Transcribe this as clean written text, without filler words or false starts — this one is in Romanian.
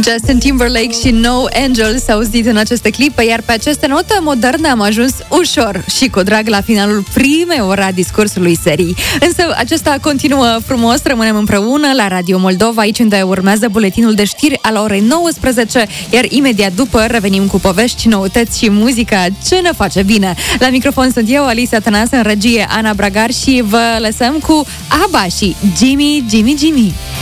Justin Timberlake și No Angel s-au auzit în aceste clipe, iar pe aceste note moderne am ajuns ușor și cu drag la finalul primei ore a discursului serii. Însă acesta continuă frumos, rămânem împreună la Radio Moldova, aici unde urmează buletinul de știri a la orei 19, iar imediat după revenim cu povești, noutăți și muzica ce ne face bine. La microfon sunt eu, Alicia Tănase, în regie Ana Bragar și vă lăsăm cu ABBA și Jimmy, Jimmy, Jimmy.